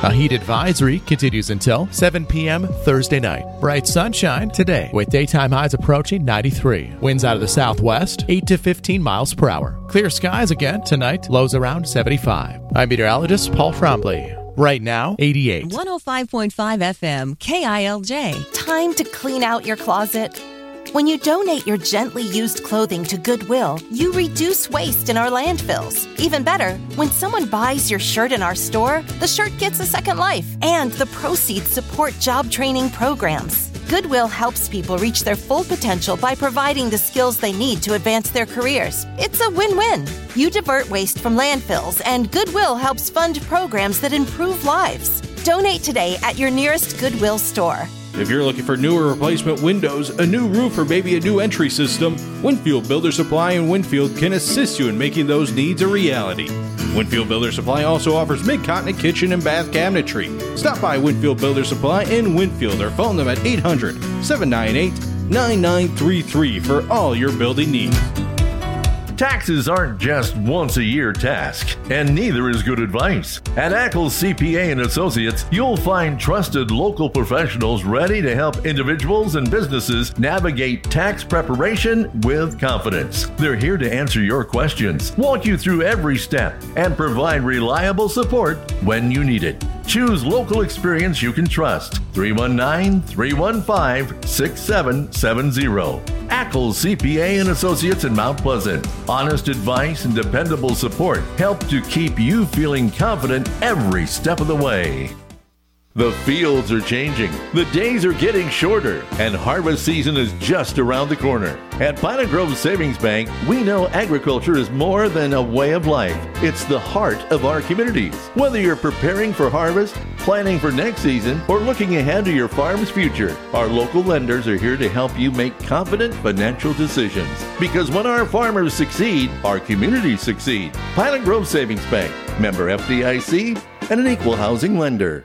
A heat advisory continues until 7 p.m. Thursday night. Bright sunshine today with daytime highs approaching 93. Winds out of the southwest, 8 to 15 miles per hour. Clear skies again tonight, lows around 75. I'm meteorologist Paul Frombley. Right now, 88. 105.5 FM, KILJ. Time to clean out your closet. When you donate your gently used clothing to Goodwill, you reduce waste in our landfills. Even better, when someone buys your shirt in our store, the shirt gets a second life, and the proceeds support job training programs. Goodwill helps people reach their full potential by providing the skills they need to advance their careers. It's a win-win. You divert waste from landfills, and Goodwill helps fund programs that improve lives. Donate today at your nearest Goodwill store. If you're looking for new or replacement windows, a new roof, or maybe a new entry system, Winfield Builder Supply in Winfield can assist you in making those needs a reality. Winfield Builder Supply also offers mid-continent kitchen and bath cabinetry. Stop by Winfield Builder Supply in Winfield or phone them at 800-798-9933 for all your building needs. Taxes aren't just once-a-year task, and neither is good advice. At Ackles CPA and Associates, you'll find trusted local professionals ready to help individuals and businesses navigate tax preparation with confidence. They're here to answer your questions, walk you through every step, and provide reliable support when you need it. Choose local experience you can trust. 319-315-6770. Ackles CPA and Associates in Mount Pleasant. Honest advice and dependable support help to keep you feeling confident every step of the way. The fields are changing, the days are getting shorter, and harvest season is just around the corner. At Pine Grove Savings Bank, we know agriculture is more than a way of life. It's the heart of our communities. Whether you're preparing for harvest, planning for next season, or looking ahead to your farm's future, our local lenders are here to help you make confident financial decisions. Because when our farmers succeed, our communities succeed. Pine Grove Savings Bank, member FDIC, and an equal housing lender.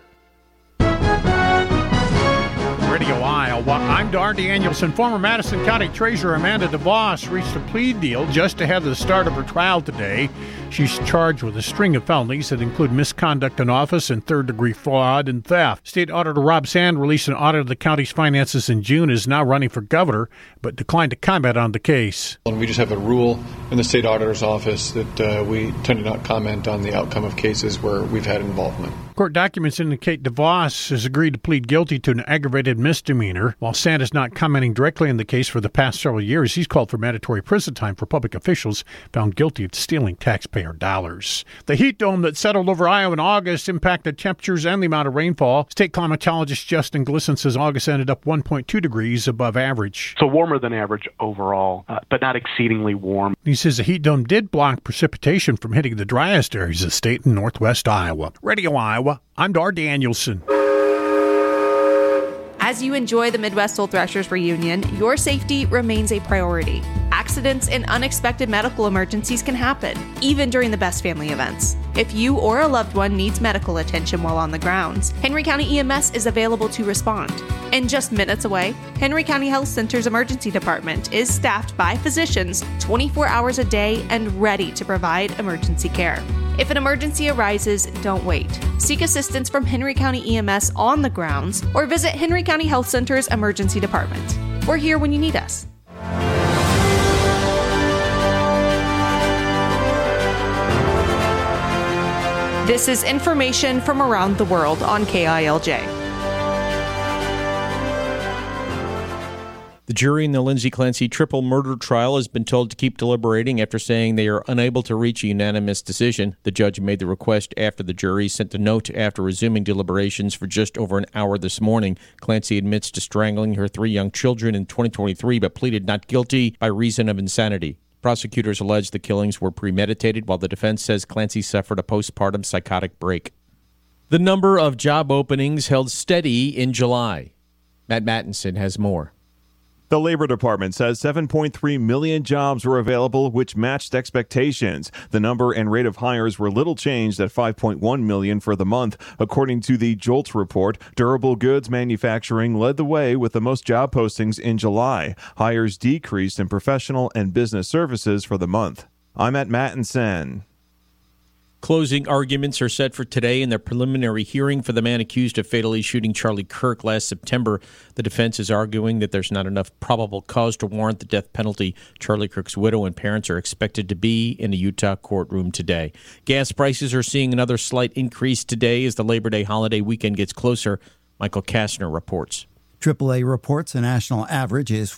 Radio Iowa. I'm Dar Danielson. Former Madison County Treasurer Amanda DeVos reached a plea deal just ahead of the start of her trial today. She's charged with a string of felonies that include misconduct in office and third-degree fraud and theft. State Auditor Rob Sand released an audit of the county's finances in June, is now running for governor, but declined to comment on the case. And we just have a rule in the state auditor's office that we tend to not comment on the outcome of cases where we've had involvement. Court documents indicate DeVos has agreed to plead guilty to an aggravated misdemeanor. While Sand is not commenting directly on the case for the past several years, he's called for mandatory prison time for public officials found guilty of stealing taxpayer dollars. The heat dome that settled over Iowa in August impacted temperatures and the amount of rainfall. State climatologist Justin Glisson says August ended up 1.2 degrees above average. So warmer than average overall, but not exceedingly warm. He says the heat dome did block precipitation from hitting the driest areas of the state in northwest Iowa. Radio Iowa, I'm Dar Danielson. As you enjoy the Midwest Old Thrashers reunion, your safety remains a priority. Accidents and unexpected medical emergencies can happen, even during the best family events. If you or a loved one needs medical attention while on the grounds, Henry County EMS is available to respond. And just minutes away, Henry County Health Center's emergency department is staffed by physicians 24 hours a day and ready to provide emergency care. If an emergency arises, don't wait. Seek assistance from Henry County EMS on the grounds or visit Henry County Health Center's emergency department. We're here when you need us. This is information from around the world on KILJ. The jury in the Lindsay Clancy triple murder trial has been told to keep deliberating after saying they are unable to reach a unanimous decision. The judge made the request after the jury sent a note after resuming deliberations for just over an hour this morning. Clancy admits to strangling her 3 young children in 2023, but pleaded not guilty by reason of insanity. Prosecutors allege the killings were premeditated, while the defense says Clancy suffered a postpartum psychotic break. The number of job openings held steady in July. Matt Mattinson has more. The Labor Department says 7.3 million jobs were available, which matched expectations. The number and rate of hires were little changed at 5.1 million for the month. According to the JOLTS report, durable goods manufacturing led the way with the most job postings in July. Hires decreased in professional and business services for the month. I'm at Mattinson. Closing arguments are set for today in the preliminary hearing for the man accused of fatally shooting Charlie Kirk last September. The defense is arguing that there's not enough probable cause to warrant the death penalty. Charlie Kirk's widow and parents are expected to be in a Utah courtroom today. Gas prices are seeing another slight increase today as the Labor Day holiday weekend gets closer. Michael Kastner reports. AAA reports a national average is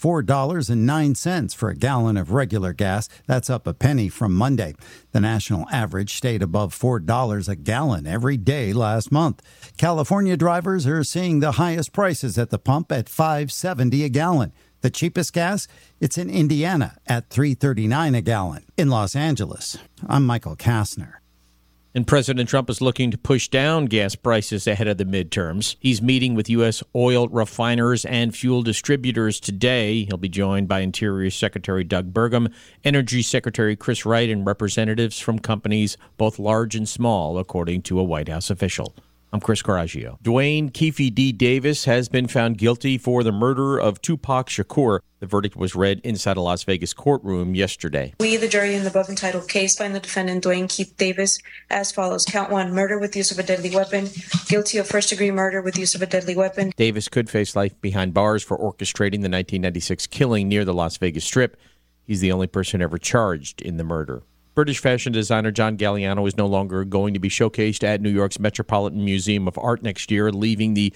$4.09 for a gallon of regular gas. That's up a penny from Monday. The national average stayed above $4 a gallon every day last month. California drivers are seeing the highest prices at the pump at $5.70 a gallon. The cheapest gas, it's in Indiana at $3.39 a gallon. In Los Angeles, I'm Michael Kastner. And President Trump is looking to push down gas prices ahead of the midterms. He's meeting with U.S. oil refiners and fuel distributors today. He'll be joined by Interior Secretary Doug Burgum, Energy Secretary Chris Wright, and representatives from companies both large and small, according to a White House official. I'm Chris Coraggio. Dwayne Keefe D. Davis has been found guilty for the murder of Tupac Shakur. The verdict was read inside a Las Vegas courtroom yesterday. We, the jury in the above entitled case, find the defendant Dwayne Keefe Davis as follows. Count 1, murder with use of a deadly weapon. Guilty of first-degree murder with use of a deadly weapon. Davis could face life behind bars for orchestrating the 1996 killing near the Las Vegas Strip. He's the only person ever charged in the murder. British fashion designer John Galliano is no longer going to be showcased at New York's Metropolitan Museum of Art next year, leaving the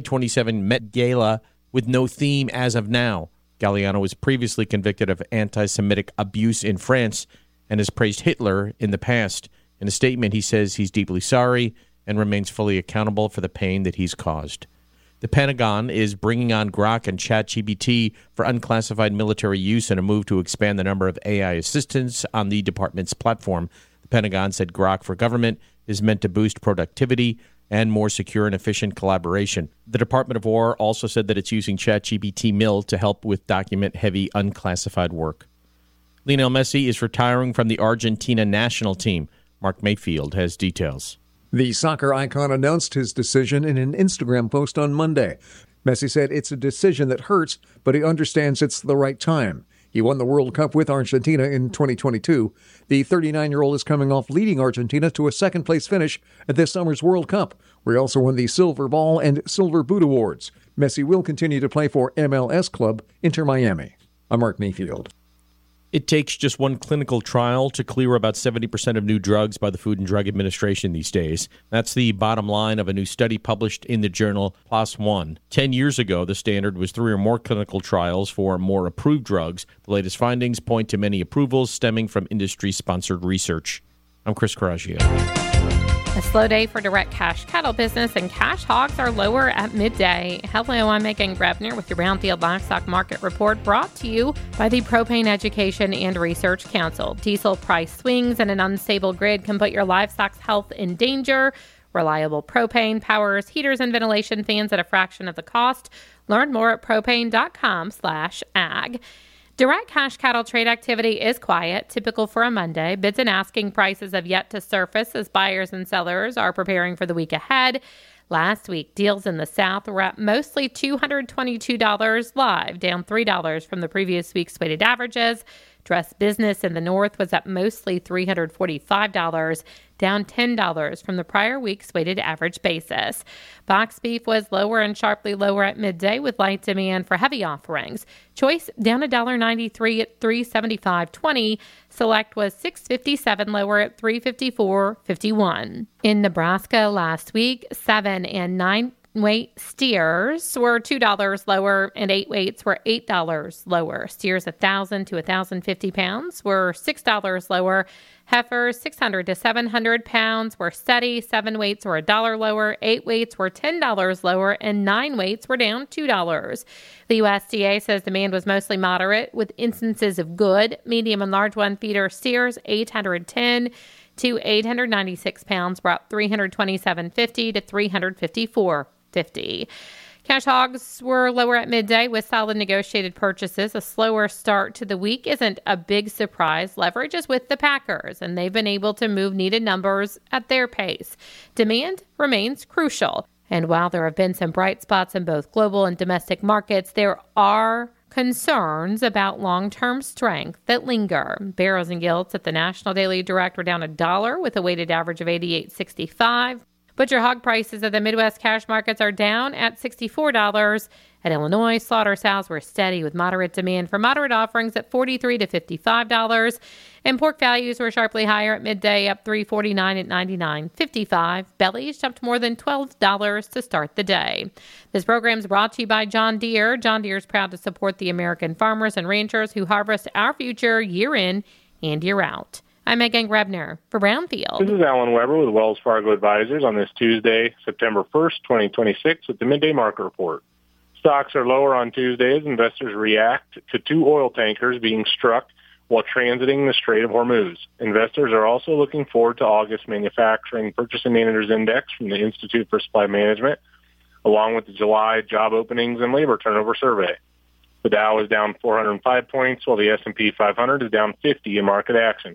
2027 Met Gala with no theme as of now. Galliano was previously convicted of anti-Semitic abuse in France and has praised Hitler in the past. In a statement, he says he's deeply sorry and remains fully accountable for the pain that he's caused. The Pentagon is bringing on Grok and ChatGPT for unclassified military use in a move to expand the number of AI assistants on the department's platform. The Pentagon said Grok for government is meant to boost productivity and more secure and efficient collaboration. The Department of War also said that it's using ChatGPT Mill to help with document-heavy unclassified work. Lionel Messi is retiring from the Argentina national team. Mark Mayfield has details. The soccer icon announced his decision in an Instagram post on Monday. Messi said it's a decision that hurts, but he understands it's the right time. He won the World Cup with Argentina in 2022. The 39-year-old is coming off leading Argentina to a second-place finish at this summer's World Cup, where he also won the Silver Ball and Silver Boot Awards. Messi will continue to play for MLS club Inter Miami. I'm Mark Mayfield. It takes just one clinical trial to clear about 70% of new drugs by the Food and Drug Administration these days. That's the bottom line of a new study published in the journal PLOS ONE. 10 years ago, the standard was 3 or more clinical trials for more approved drugs. The latest findings point to many approvals stemming from industry-sponsored research. I'm Chris Coraggio. A slow day for direct cash cattle business, and cash hogs are lower at midday. Hello, I'm Megan Grebner with your Brownfield Livestock Market Report, brought to you by the Propane Education and Research Council. Diesel price swings and an unstable grid can put your livestock's health in danger. Reliable propane powers heaters and ventilation fans at a fraction of the cost. Learn more at propane.com/ag. Direct cash cattle trade activity is quiet, typical for a Monday. Bids and asking prices have yet to surface as buyers and sellers are preparing for the week ahead. Last week, deals in the South were at mostly $222 live, down $3 from the previous week's weighted averages. Dress business in the North was at mostly $345, down $10 from the prior week's weighted average basis. Box beef was lower and sharply lower at midday with light demand for heavy offerings. Choice down $1.93 at $375.20. Select was $6.57 lower at $354.51. In Nebraska last week, 7 and 9 weight steers were $2 lower and 8 weights were $8 lower. Steers 1,000 to 1,050 pounds were $6 lower. Heifers 600 to 700 pounds were steady. 7 weights were $1 lower. 8 weights were $10 lower, and 9 weights were down $2. The USDA says demand was mostly moderate, with instances of good, medium, and large one feeder steers 810 to 896 pounds were up $327.50 to $354.50. Cash hogs were lower at midday with solid negotiated purchases. A slower start to the week isn't a big surprise. Leverage is with the Packers, and they've been able to move needed numbers at their pace. Demand remains crucial. And while there have been some bright spots in both global and domestic markets, there are concerns about long-term strength that linger. Barrels and gilts at the National Daily Direct were down $1 with a weighted average of $88.65. Butcher hog prices at the Midwest cash markets are down at $64. At Illinois, slaughter sows were steady with moderate demand for moderate offerings at $43 to $55. And pork values were sharply higher at midday, up $3.49 at $99.55. Bellies jumped more than $12 to start the day. This program is brought to you by John Deere. John Deere is proud to support the American farmers and ranchers who harvest our future year in and year out. I'm Megan Grebner for Brownfield. This is Alan Weber with Wells Fargo Advisors on this Tuesday, September 1st, 2026, with the Midday Market Report. Stocks are lower on Tuesday as investors react to 2 oil tankers being struck while transiting the Strait of Hormuz. Investors are also looking forward to August Manufacturing Purchasing Managers Index from the Institute for Supply Management, along with the July job openings and labor turnover survey. The Dow is down 405 points, while the S&P 500 is down 50 in market action.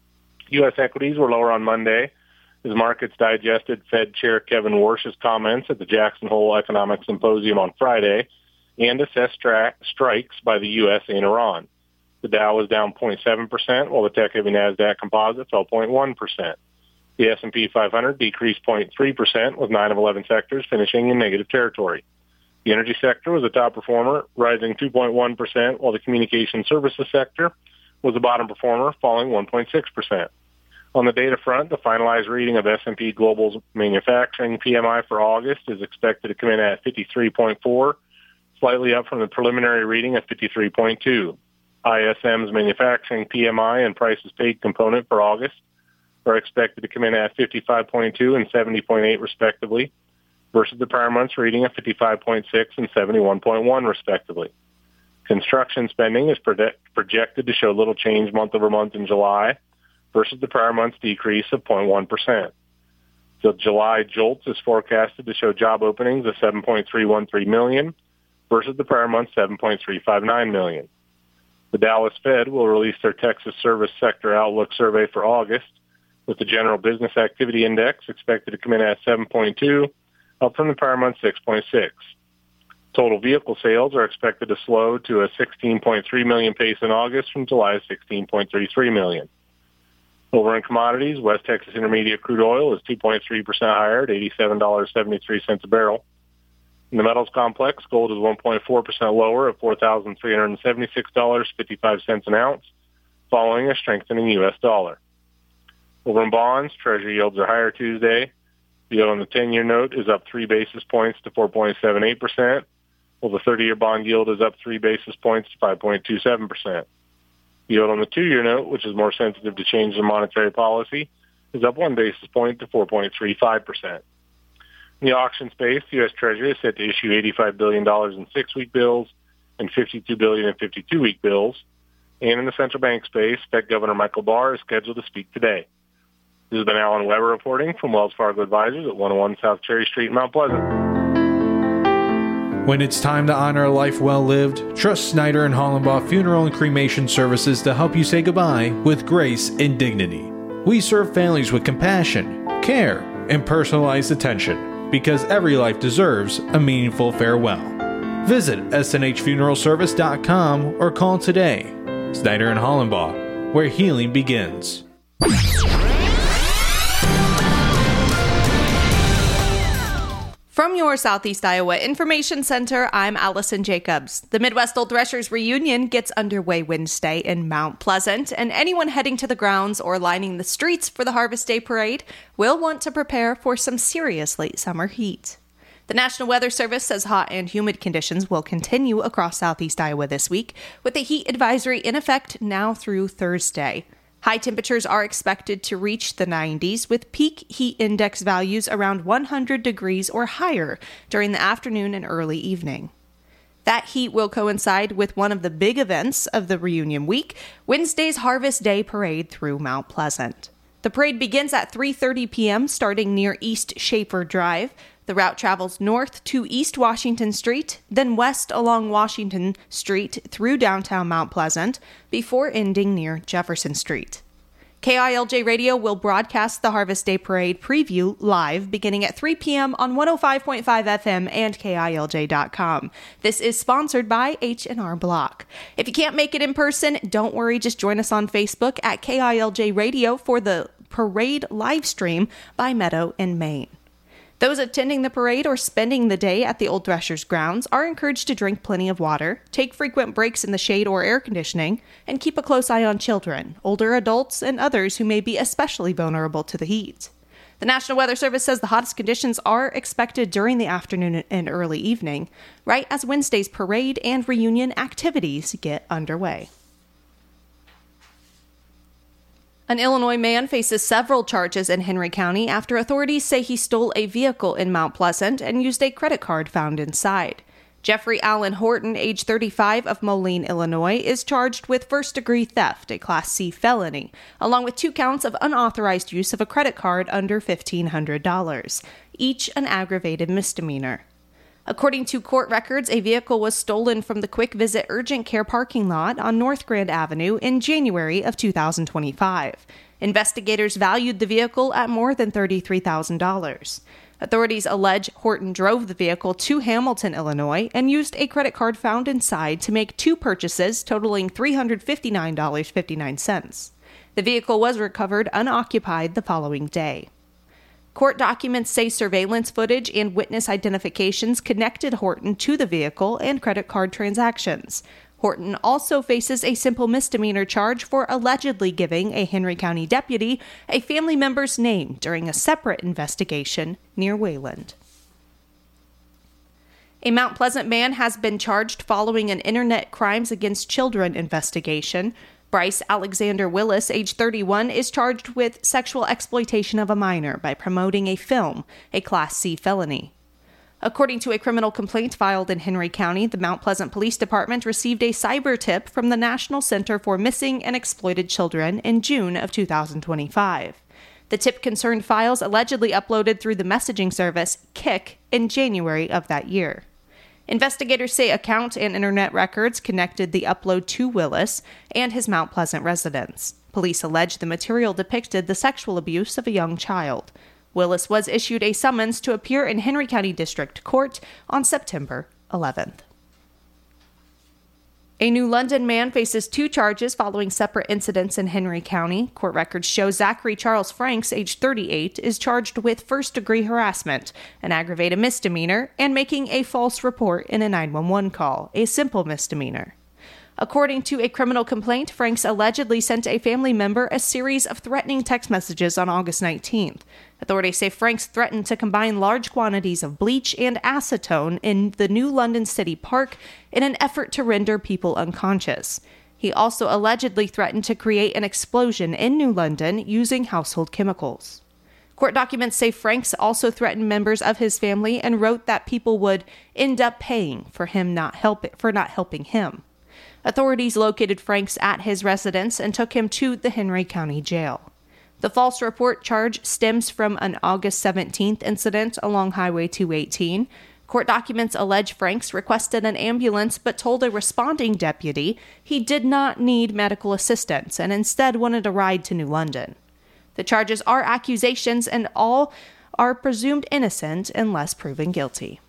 U.S. equities were lower on Monday as markets digested Fed Chair Kevin Warsh's comments at the Jackson Hole Economic Symposium on Friday and assessed strikes by the U.S. and Iran. The Dow was down 0.7%, while the tech-heavy NASDAQ composite fell 0.1%. The S&P 500 decreased 0.3%, with 9 of 11 sectors finishing in negative territory. The energy sector was the top performer, rising 2.1%, while the communication services sector was the bottom performer, falling 1.6%. On the data front, the finalized reading of S&P Global's manufacturing PMI for August is expected to come in at 53.4, slightly up from the preliminary reading of 53.2. ISM's manufacturing PMI and prices paid component for August are expected to come in at 55.2 and 70.8 respectively, versus the prior month's reading of 55.6 and 71.1 respectively. Construction spending is projected to show little change month over month in July versus the prior month's decrease of 0.1%. The July JOLTS is forecasted to show job openings of 7.313 million versus the prior month's 7.359 million. The Dallas Fed will release their Texas Service Sector Outlook Survey for August, with the General Business Activity Index expected to come in at 7.2, up from the prior month's 6.6. Total vehicle sales are expected to slow to a 16.3 million pace in August from July's 16.33 million. Over in commodities, West Texas Intermediate crude oil is 2.3% higher at $87.73 a barrel. In the metals complex, gold is 1.4% lower at $4,376.55 an ounce, following a strengthening U.S. dollar. Over in bonds, Treasury yields are higher Tuesday. The yield on the 10-year note is up 3 basis points to 4.78%, while the 30-year bond yield is up 3 basis points to 5.27%. The yield on the 2-year note, which is more sensitive to changes in monetary policy, is up 1 basis point to 4.35%. In the auction space, the U.S. Treasury is set to issue $85 billion in 6-week bills and $52 billion in 52-week bills. And in the central bank space, Fed Governor Michael Barr is scheduled to speak today. This has been Alan Weber reporting from Wells Fargo Advisors at 101 South Cherry Street in Mount Pleasant. When it's time to honor a life well lived, trust Snyder and Hollenbaugh Funeral and Cremation Services to help you say goodbye with grace and dignity. We serve families with compassion, care, and personalized attention because every life deserves a meaningful farewell. Visit snhfuneralservice.com or call today. Snyder and Hollenbaugh, where healing begins. From your Southeast Iowa Information Center, I'm Allison Jacobs. The Midwest Old Threshers reunion gets underway Wednesday in Mount Pleasant, and anyone heading to the grounds or lining the streets for the Harvest Day Parade will want to prepare for some serious late summer heat. The National Weather Service says hot and humid conditions will continue across Southeast Iowa this week, with a heat advisory in effect now through Thursday. High temperatures are expected to reach the 90s, with peak heat index values around 100 degrees or higher during the afternoon and early evening. That heat will coincide with one of the big events of the reunion week, Wednesday's Harvest Day Parade through Mount Pleasant. The parade begins at 3:30 p.m. starting near East Schaefer Drive. The route travels north to East Washington Street, then west along Washington Street through downtown Mount Pleasant, before ending near Jefferson Street. KILJ Radio will broadcast the Harvest Day Parade preview live beginning at 3 p.m. on 105.5 FM and KILJ.com. This is sponsored by H&R Block. If you can't make it in person, don't worry. Just join us on Facebook at KILJ Radio for the parade live stream by Meadow in Maine. Those attending the parade or spending the day at the Old Threshers grounds are encouraged to drink plenty of water, take frequent breaks in the shade or air conditioning, and keep a close eye on children, older adults, and others who may be especially vulnerable to the heat. The National Weather Service says the hottest conditions are expected during the afternoon and early evening, right as Wednesday's parade and reunion activities get underway. An Illinois man faces several charges in Henry County after authorities say he stole a vehicle in Mount Pleasant and used a credit card found inside. Jeffrey Allen Horton, age 35, of Moline, Illinois, is charged with first-degree theft, a Class C felony, along with 2 counts of unauthorized use of a credit card under $1,500, each an aggravated misdemeanor. According to court records, a vehicle was stolen from the Quick Visit Urgent Care parking lot on North Grand Avenue in January of 2025. Investigators valued the vehicle at more than $33,000. Authorities allege Horton drove the vehicle to Hamilton, Illinois, and used a credit card found inside to make 2 purchases totaling $359.59. The vehicle was recovered unoccupied the following day. Court documents say surveillance footage and witness identifications connected Horton to the vehicle and credit card transactions. Horton also faces a simple misdemeanor charge for allegedly giving a Henry County deputy a family member's name during a separate investigation near Wayland. A Mount Pleasant man has been charged following an Internet Crimes Against Children investigation. Bryce Alexander Willis, age 31, is charged with sexual exploitation of a minor by promoting a film, a Class C felony. According to a criminal complaint filed in Henry County, the Mount Pleasant Police Department received a cyber tip from the National Center for Missing and Exploited Children in June of 2025. The tip concerned files allegedly uploaded through the messaging service Kik in January of that year. Investigators say account and internet records connected the upload to Willis and his Mount Pleasant residence. Police allege the material depicted the sexual abuse of a young child. Willis was issued a summons to appear in Henry County District Court on September 11th. A New London man faces 2 charges following separate incidents in Henry County. Court records show Zachary Charles Franks, age 38, is charged with first-degree harassment, an aggravated misdemeanor, and making a false report in a 911 call, a simple misdemeanor. According to a criminal complaint, Franks allegedly sent a family member a series of threatening text messages on August 19th. Authorities say Franks threatened to combine large quantities of bleach and acetone in the New London City Park in an effort to render people unconscious. He also allegedly threatened to create an explosion in New London using household chemicals. Court documents say Franks also threatened members of his family and wrote that people would end up paying for not helping him. Authorities located Franks at his residence and took him to the Henry County Jail. The false report charge stems from an August 17th incident along Highway 218. Court documents allege Franks requested an ambulance but told a responding deputy he did not need medical assistance and instead wanted a ride to New London. The charges are accusations and all are presumed innocent unless proven guilty.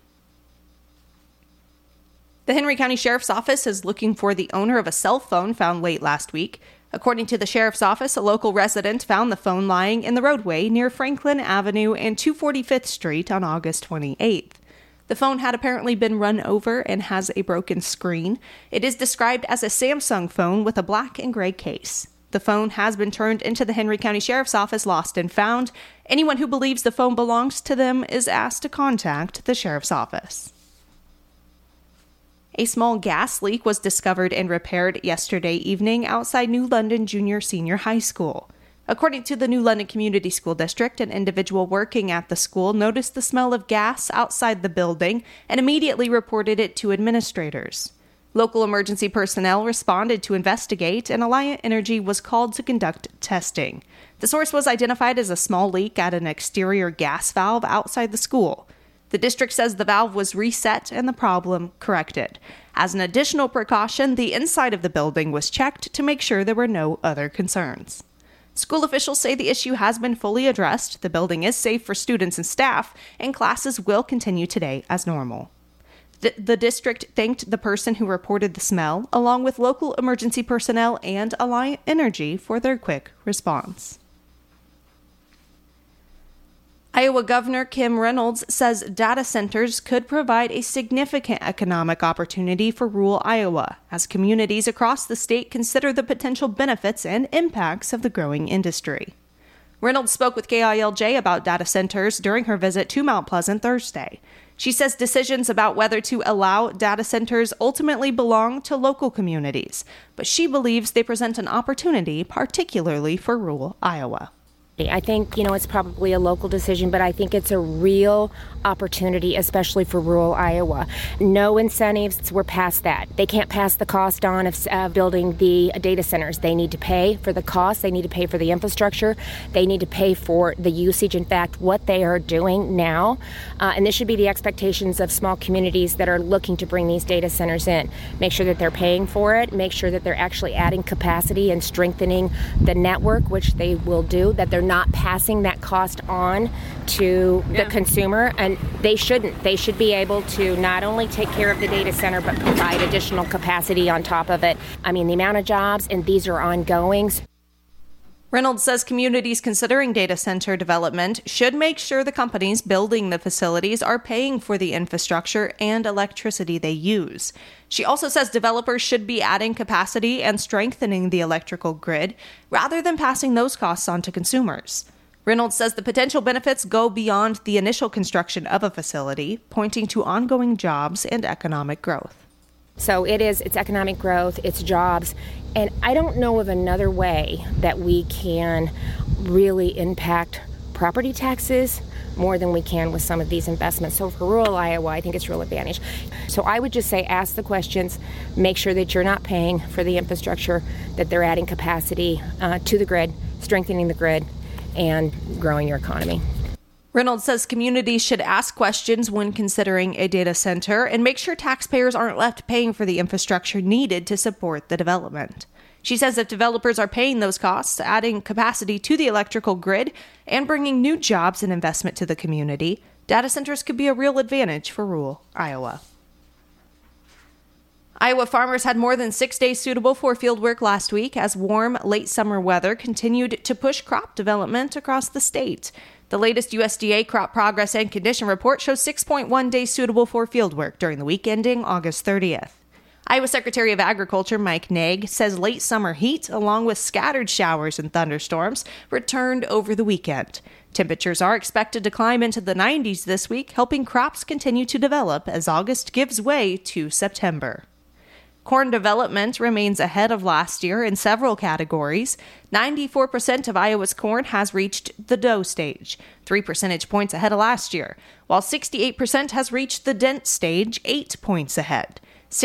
The Henry County Sheriff's Office is looking for the owner of a cell phone found late last week. According to the Sheriff's Office, a local resident found the phone lying in the roadway near Franklin Avenue and 245th Street on August 28th. The phone had apparently been run over and has a broken screen. It is described as a Samsung phone with a black and gray case. The phone has been turned into the Henry County Sheriff's Office lost and found. Anyone who believes the phone belongs to them is asked to contact the Sheriff's Office. A small gas leak was discovered and repaired yesterday evening outside New London Junior-Senior High School. According to the New London Community School District, an individual working at the school noticed the smell of gas outside the building and immediately reported it to administrators. Local emergency personnel responded to investigate, and Alliant Energy was called to conduct testing. The source was identified as a small leak at an exterior gas valve outside the school. The district says the valve was reset and the problem corrected. As an additional precaution, the inside of the building was checked to make sure there were no other concerns. School officials say the issue has been fully addressed, the building is safe for students and staff, and classes will continue today as normal. The district thanked the person who reported the smell, along with local emergency personnel and Alliant Energy for their quick response. Iowa Governor Kim Reynolds says data centers could provide a significant economic opportunity for rural Iowa as communities across the state consider the potential benefits and impacts of the growing industry. Reynolds spoke with KILJ about data centers during her visit to Mount Pleasant Thursday. She says decisions about whether to allow data centers ultimately belong to local communities, but she believes they present an opportunity, particularly for rural Iowa. I think, it's probably a local decision, but I think it's a real opportunity, especially for rural Iowa. No incentives, we're past that. They can't pass the cost on of building the data centers. They need to pay for the cost, they need to pay for the infrastructure, they need to pay for the usage. In fact, what they are doing now, and this should be the expectations of small communities that are looking to bring these data centers in. Make sure that they're paying for it, make sure that they're actually adding capacity and strengthening the network, which they will do, that they're not passing that cost on to the consumer, and they shouldn't. They should be able to not only take care of the data center, but provide additional capacity on top of it. I mean, the amount of jobs, and these are ongoing. Reynolds says communities considering data center development should make sure the companies building the facilities are paying for the infrastructure and electricity they use. She also says developers should be adding capacity and strengthening the electrical grid rather than passing those costs on to consumers. Reynolds says the potential benefits go beyond the initial construction of a facility, pointing to ongoing jobs and economic growth. So it's economic growth, it's jobs, and I don't know of another way that we can really impact property taxes more than we can with some of these investments. So for rural Iowa, I think it's a real advantage. So I would just say ask the questions, make sure that you're not paying for the infrastructure, that they're adding capacity to the grid, strengthening the grid, and growing your economy. Reynolds says communities should ask questions when considering a data center and make sure taxpayers aren't left paying for the infrastructure needed to support the development. She says if developers are paying those costs, adding capacity to the electrical grid, and bringing new jobs and investment to the community, data centers could be a real advantage for rural Iowa. Iowa farmers had more than 6 days suitable for fieldwork last week as warm, late summer weather continued to push crop development across the state. The latest USDA crop progress and condition report shows 6.1 days suitable for fieldwork during the week ending August 30th. Iowa Secretary of Agriculture Mike Naig says late summer heat, along with scattered showers and thunderstorms, returned over the weekend. Temperatures are expected to climb into the 90s this week, helping crops continue to develop as August gives way to September. Corn development remains ahead of last year in several categories. 94% of Iowa's corn has reached the dough stage, 3 percentage points ahead of last year, while 68% has reached the dent stage, 8 points ahead.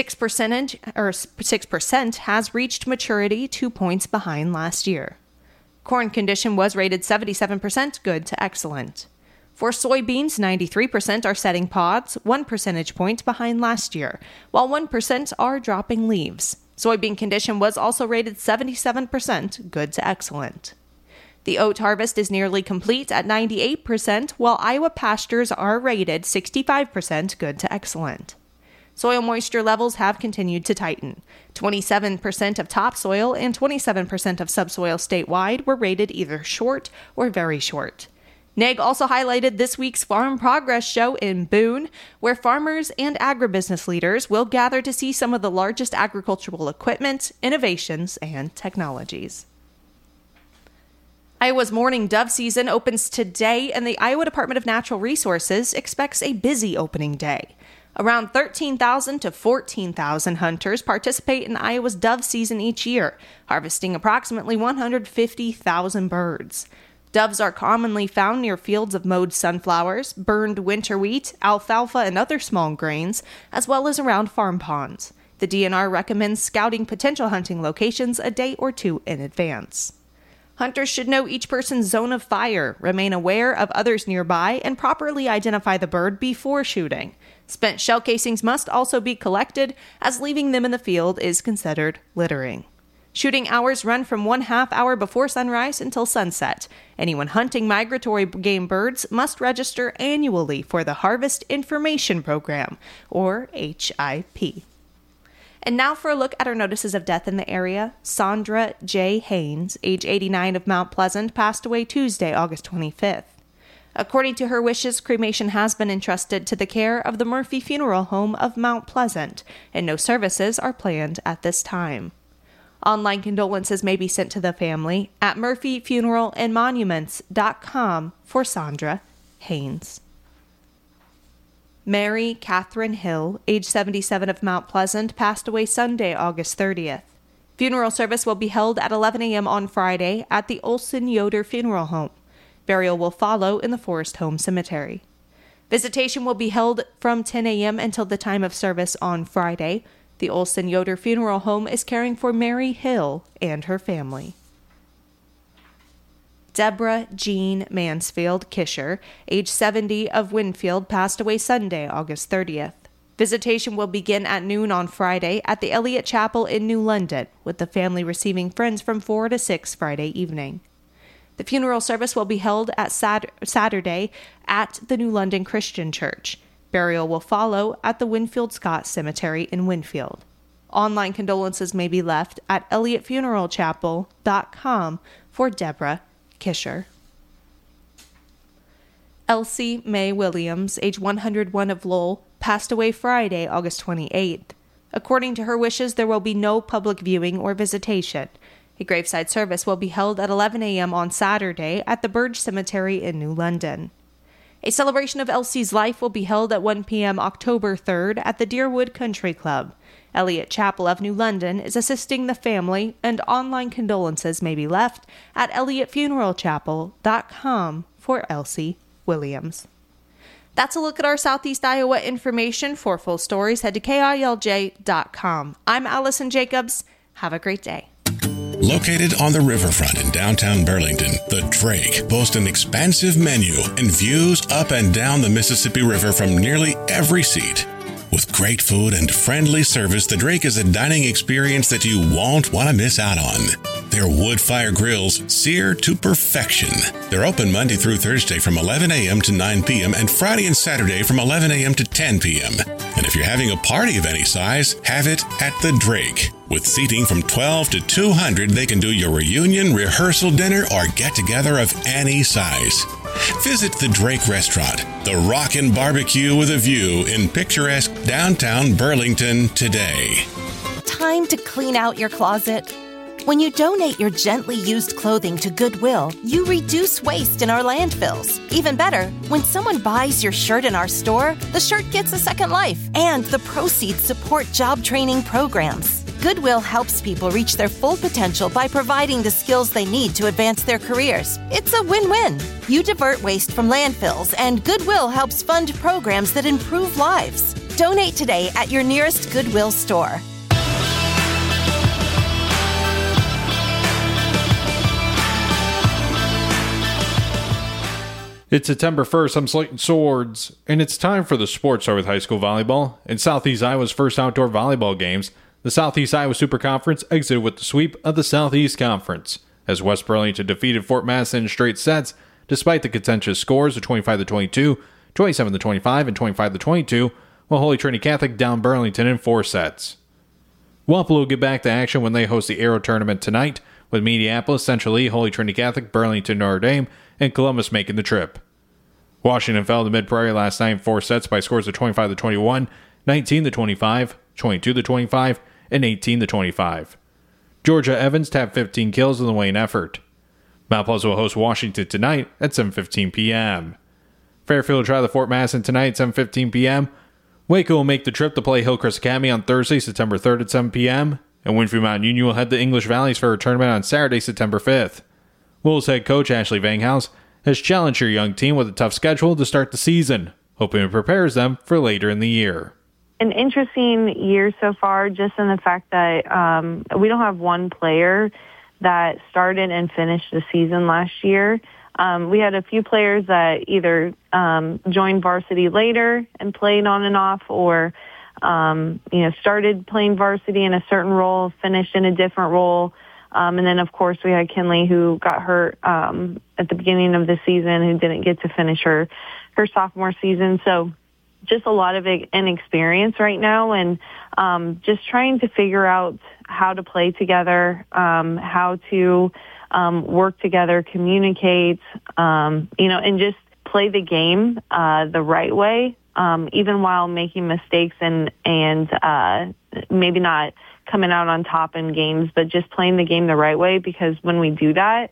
6% has reached maturity, 2 points behind last year. Corn condition was rated 77% good to excellent. For soybeans, 93% are setting pods, 1 percentage point behind last year, while 1% are dropping leaves. Soybean condition was also rated 77% good to excellent. The oat harvest is nearly complete at 98%, while Iowa pastures are rated 65% good to excellent. Soil moisture levels have continued to tighten. 27% of topsoil and 27% of subsoil statewide were rated either short or very short. Naig also highlighted this week's Farm Progress Show in Boone, where farmers and agribusiness leaders will gather to see some of the largest agricultural equipment, innovations, and technologies. Iowa's mourning dove season opens today, and the Iowa Department of Natural Resources expects a busy opening day. Around 13,000 to 14,000 hunters participate in Iowa's dove season each year, harvesting approximately 150,000 birds. Doves are commonly found near fields of mowed sunflowers, burned winter wheat, alfalfa, and other small grains, as well as around farm ponds. The DNR recommends scouting potential hunting locations a day or two in advance. Hunters should know each person's zone of fire, remain aware of others nearby, and properly identify the bird before shooting. Spent shell casings must also be collected, as leaving them in the field is considered littering. Shooting hours run from 1/2 hour before sunrise until sunset. Anyone hunting migratory game birds must register annually for the Harvest Information Program, or HIP. And now for a look at our notices of death in the area. Sandra J. Haynes, age 89 of Mount Pleasant, passed away Tuesday, August 25th. According to her wishes, cremation has been entrusted to the care of the Murphy Funeral Home of Mount Pleasant, and no services are planned at this time. Online condolences may be sent to the family at murphyfuneralandmonuments.com for Sandra Haynes. Mary Catherine Hill, age 77 of Mount Pleasant, passed away Sunday, August 30th. Funeral service will be held at 11 a.m. on Friday at the Olson Yoder Funeral Home. Burial will follow in the Forest Home Cemetery. Visitation will be held from 10 a.m. until the time of service on Friday. The Olson Yoder Funeral Home is caring for Mary Hill and her family. Deborah Jean Mansfield Kisher, age 70 of Winfield, passed away Sunday, August 30th. Visitation will begin at noon on Friday at the Elliott Chapel in New London, with the family receiving friends from 4 to 6 Friday evening. The funeral service will be held at Saturday at the New London Christian Church. Burial will follow at the Winfield Scott Cemetery in Winfield. Online condolences may be left at elliottfuneralchapel.com for Deborah Kisher. Elsie Mae Williams, age 101 of Lowell, passed away Friday, August 28th. According to her wishes, there will be no public viewing or visitation. A graveside service will be held at 11 a.m. on Saturday at the Burge Cemetery in New London. A celebration of Elsie's life will be held at 1 p.m. October 3rd at the Deerwood Country Club. Elliott Chapel of New London is assisting the family, and online condolences may be left at elliottfuneralchapel.com for Elsie Williams. That's a look at our Southeast Iowa information. For full stories, head to KILJ.com. I'm Allison Jacobs. Have a great day. Located on the riverfront in downtown Burlington, the Drake boasts an expansive menu and views up and down the Mississippi River from nearly every seat. With great food and friendly service, the Drake is a dining experience that you won't want to miss out on. Their wood fire grills sear to perfection. They're open Monday through Thursday from 11 a.m. to 9 p.m. and Friday and Saturday from 11 a.m. to 10 p.m. And if you're having a party of any size, have it at the Drake. With seating from 12 to 200, they can do your reunion, rehearsal dinner, or get-together of any size. Visit the Drake Restaurant, the Rockin' Barbecue with a View in picturesque downtown Burlington today. Time to clean out your closet. When you donate your gently used clothing to Goodwill, you reduce waste in our landfills. Even better, when someone buys your shirt in our store, the shirt gets a second life, and the proceeds support job training programs. Goodwill helps people reach their full potential by providing the skills they need to advance their careers. It's a win-win. You divert waste from landfills, and Goodwill helps fund programs that improve lives. Donate today at your nearest Goodwill store. It's September 1st, I'm Slayton Swords, and it's time for the Sports Hour with high school volleyball. In Southeast Iowa's first outdoor volleyball games, the Southeast Iowa Super Conference exited with the sweep of the Southeast Conference, as West Burlington defeated Fort Madison in straight sets, despite the contentious scores of 25-22, 27-25, and 25-22, while Holy Trinity Catholic downed Burlington in 4 sets. Wapello will get back to action when they host the Aero Tournament tonight, with Minneapolis, Central E, Holy Trinity Catholic, Burlington, Notre Dame, and Columbus making the trip. Washington fell to Mid-Prairie last night in 4 sets by scores of 25-21, 19-25, 22-25, and 18-25. Georgia Evans tapped 15 kills in the weighing effort. Mount Pleasant will host Washington tonight at 7:15 p.m. Fairfield will try the Fort Madison tonight at 7:15 p.m. Waco will make the trip to play Hillcrest Academy on Thursday, September 3rd at 7 p.m. And Winfield Mountain Union will head to English Valleys for a tournament on Saturday, September 5th. Wolves head coach Ashley Vanghouse has challenged her young team with a tough schedule to start the season, hoping it prepares them for later in the year. An interesting year so far, just in the fact that we don't have one player that started and finished the season last year. We had a few players that either joined varsity later and played on and off, or started playing varsity in a certain role, finished in a different role. And then, of course, we had Kinley, who got hurt at the beginning of the season, who didn't get to finish her sophomore season. So just a lot of inexperience right now, and just trying to figure out how to play together, how to work together, communicate, and just play the game the right way, even while making mistakes and maybe not coming out on top in games, but just playing the game the right way, because when we do that,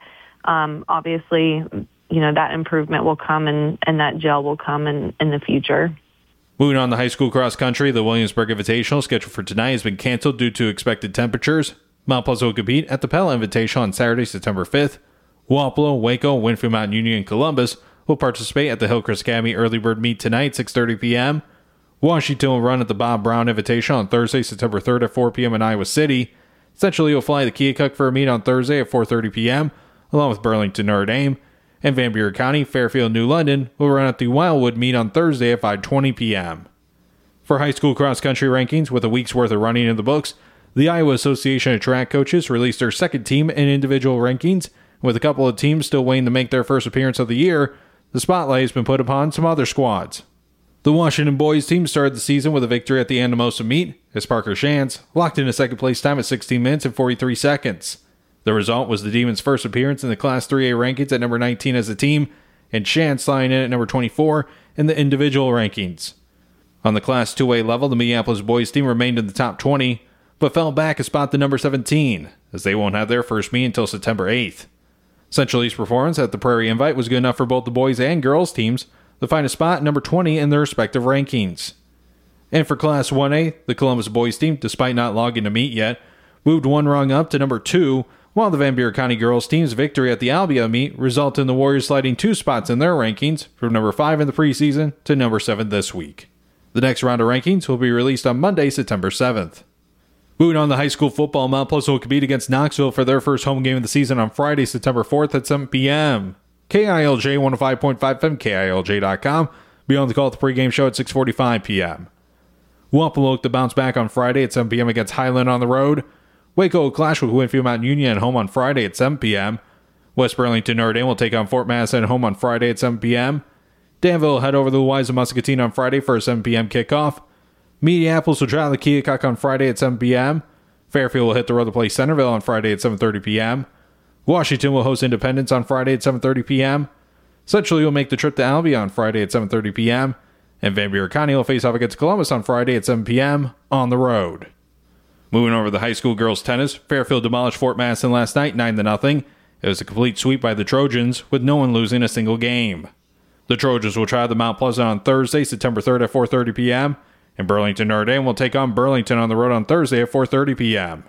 obviously, that improvement will come and that gel will come in the future. Moving on to high school cross country, the Williamsburg Invitational scheduled for tonight has been canceled due to expected temperatures. Mount Pleasant will compete at the Pella Invitational on Saturday, September 5th. Wapello, Waco, Winfield Mountain Union, and Columbus will participate at the Hillcrest Academy Early Bird Meet tonight, 6:30 p.m. Washington will run at the Bob Brown Invitational on Thursday, September 3rd at 4 p.m. in Iowa City. Centrally will fly to Keokuk for a meet on Thursday at 4:30 p.m., along with Burlington Notre Dame. And Van Buren County, Fairfield, New London will run at the Wildwood meet on Thursday at 5:20 p.m. For high school cross-country rankings, with a week's worth of running in the books, the Iowa Association of Track Coaches released their second team and individual rankings. With a couple of teams still waiting to make their first appearance of the year, the spotlight has been put upon some other squads. The Washington boys team started the season with a victory at the Anamosa meet, as Parker Shantz locked in a second-place time at 16 minutes and 43 seconds. The result was the Demons' first appearance in the Class 3A rankings at number 19 as a team, and Shantz sliding in at number 24 in the individual rankings. On the Class 2A level, the Minneapolis boys team remained in the top 20, but fell back a spot to number 17, as they won't have their first meet until September 8th. Central East performance at the Prairie Invite was good enough for both the boys and girls teams to find a spot at number 20 in their respective rankings. And for Class 1A, the Columbus boys team, despite not logging a meet yet, moved one rung up to number 2, while the Van Buren County girls team's victory at the Albia meet resulted in the Warriors sliding 2 spots in their rankings from number 5 in the preseason to number 7 this week. The next round of rankings will be released on Monday, September 7th. Moving on to high school football, Mount Pleasant will compete against Knoxville for their first home game of the season on Friday, September 4th at 7 p.m. KILJ 105.5 FM, KILJ.com. Be on the call at the pregame show at 6:45 p.m. Wapello will look to bounce back on Friday at 7 p.m. against Highland on the road. Waco will clash with Winfield Mountain Union at home on Friday at 7 p.m. West Burlington Notre Dame will take on Fort Madison at home on Friday at 7 p.m. Danville will head over to the Wise of Muscatine on Friday for a 7 p.m. kickoff. Mediapolis will travel to Keokuk on Friday at 7 p.m. Fairfield will hit the road to play Centerville on Friday at 7:30 p.m. Washington will host Independence on Friday at 7:30 p.m. Centrally will make the trip to Albia on Friday at 7:30 p.m. And Van Buren County will face off against Columbus on Friday at 7 p.m. on the road. Moving over to the high school girls tennis, Fairfield demolished Fort Madison last night 9-0. It was a complete sweep by the Trojans, with no one losing a single game. The Trojans will travel to Mount Pleasant on Thursday, September 3rd at 4:30 p.m., and Burlington Notre Dame will take on Burlington on the road on Thursday at 4:30 p.m.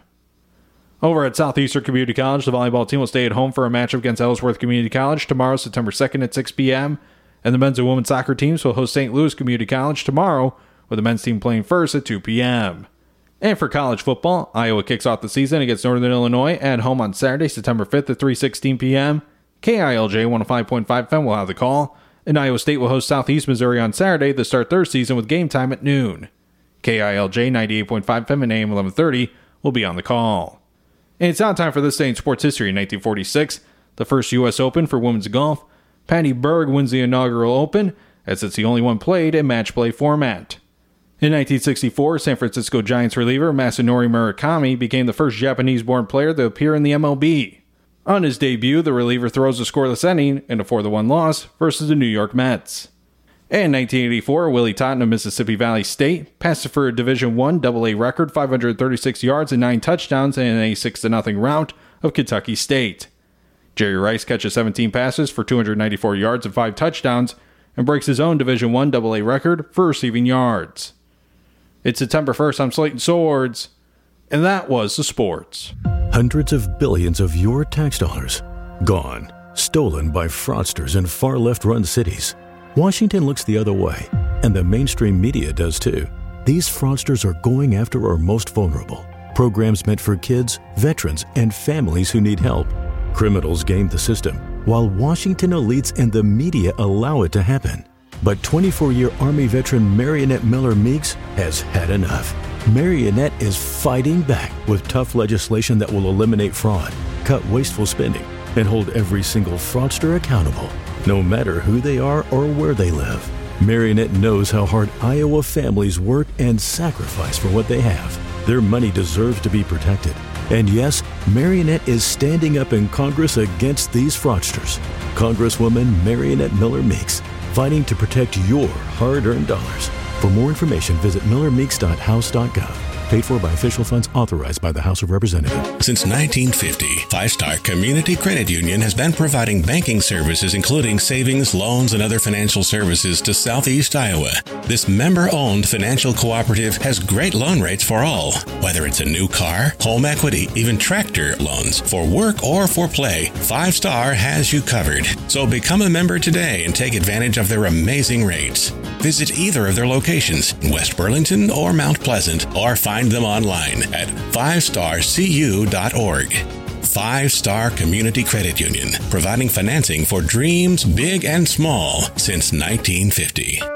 Over at Southeastern Community College, the volleyball team will stay at home for a matchup against Ellsworth Community College tomorrow, September 2nd at 6 p.m., and the men's and women's soccer teams will host St. Louis Community College tomorrow, with the men's team playing first at 2 p.m. And for college football, Iowa kicks off the season against Northern Illinois at home on Saturday, September 5th at 3:16 p.m. KILJ 105.5 FM will have the call, and Iowa State will host Southeast Missouri on Saturday to start their season with game time at noon. KILJ 98.5 FM and AM 1130 will be on the call. And it's now time for this day in sports history. In 1946, the first U.S. Open for women's golf, Patty Berg wins the inaugural Open, as it's the only one played in match play format. In 1964, San Francisco Giants reliever Masanori Murakami became the first Japanese-born player to appear in the MLB. On his debut, the reliever throws a scoreless inning in a 4-1 loss versus the New York Mets. And in 1984, Willie Totten of Mississippi Valley State passed for a Division I AA record 536 yards and 9 touchdowns in a 6-0 rout of Kentucky State. Jerry Rice catches 17 passes for 294 yards and 5 touchdowns and breaks his own Division I AA record for receiving yards. It's September 1st. I'm Slayton Swords, and that was the sports. Hundreds of billions of your tax dollars gone, stolen by fraudsters in far left-run cities. Washington looks the other way, and the mainstream media does too. These fraudsters are going after our most vulnerable. Programs meant for kids, veterans, and families who need help. Criminals game the system, while Washington elites and the media allow it to happen. But 24-year Army veteran Marionette Miller Meeks has had enough. Marionette is fighting back with tough legislation that will eliminate fraud, cut wasteful spending, and hold every single fraudster accountable, no matter who they are or where they live. Marionette knows how hard Iowa families work and sacrifice for what they have. Their money deserves to be protected. And yes, Marionette is standing up in Congress against these fraudsters. Congresswoman Marionette Miller Meeks, fighting to protect your hard-earned dollars. For more information, visit millermeeks.house.gov. Paid for by official funds authorized by the House of Representatives. Since 1950, Five Star Community Credit Union has been providing banking services including savings, loans, and other financial services to Southeast Iowa. This member-owned financial cooperative has great loan rates for all. Whether it's a new car, home equity, even tractor loans, for work or for play, Five Star has you covered. So become a member today and take advantage of their amazing rates. Visit either of their locations in West Burlington or Mount Pleasant, or find them online at 5starcu.org. 5 Star Community Credit Union, providing financing for dreams big and small since 1950.